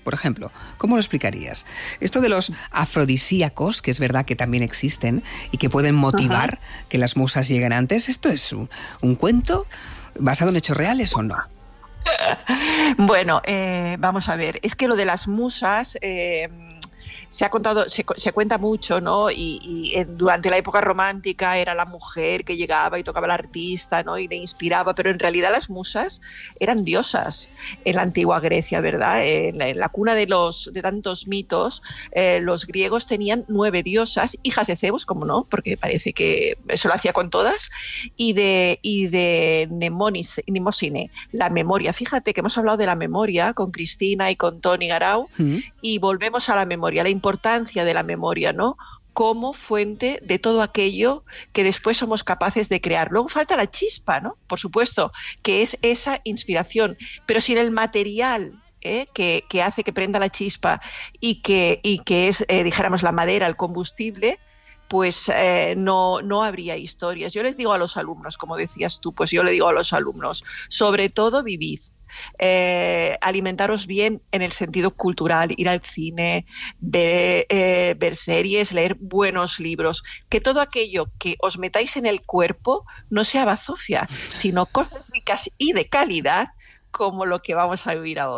Por ejemplo, ¿cómo lo explicarías? Esto de los afrodisíacos, que es verdad que también existen y que pueden motivar que las musas lleguen antes, ¿esto es un cuento basado en hechos reales o no? Bueno, vamos a ver, es que lo de las musas se ha contado, se cuenta mucho, ¿no? Durante la época romántica era la mujer que llegaba y tocaba al artista, ¿no? Y le inspiraba, pero en realidad las musas eran diosas en la antigua Grecia, ¿verdad? En la cuna de tantos mitos, los griegos tenían 9 diosas, hijas de Zeus, como no, porque parece que eso lo hacía con todas, y de Mnemósine, la memoria. Fíjate que hemos hablado de la memoria con Cristina y con Toni Garau, y volvemos a la memoria, la importancia de la memoria, ¿no? Como fuente de todo aquello que después somos capaces de crear. Luego falta la chispa, ¿no? Por supuesto, que es esa inspiración, pero sin el material que hace que prenda la chispa y que es, dijéramos, la madera, el combustible, pues no habría historias. Yo les digo a los alumnos, como decías tú, pues yo le digo a los alumnos, sobre todo vivid. Alimentaros bien en el sentido cultural, ir al cine, ver series, leer buenos libros, que todo aquello que os metáis en el cuerpo no sea bazofia, sino cosas ricas y de calidad como lo que vamos a vivir ahora.